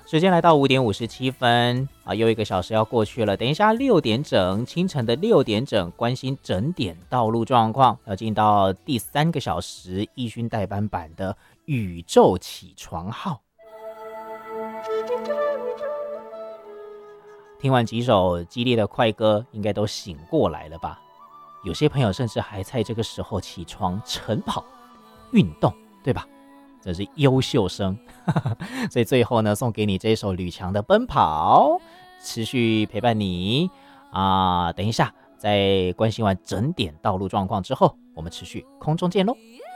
时间来到5:57啊，又1个小时要过去了。等一下6点整，清晨的6点整，关心整点道路状况，要进到第3个小时，易勋代班版的宇宙起床号。听完几首激烈的快歌，应该都醒过来了吧？有些朋友甚至还在这个时候起床晨跑运动，对吧？这是优秀生所以最后呢，送给你这首吕强的奔跑，持续陪伴你啊。等一下在关心完整点道路状况之后，我们持续空中见咯。